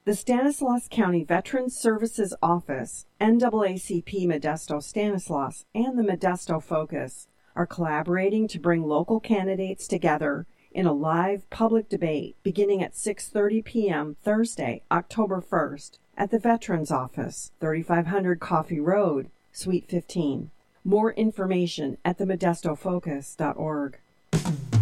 The Stanislaus County Veterans Services Office, NAACP Modesto Stanislaus, and the Modesto Focus are collaborating to bring local candidates together in a live public debate beginning at 6:30 p.m. Thursday, October 1st, at the Veterans Office, 3500 Coffee Road, Suite 15. More information at themodestofocus.org.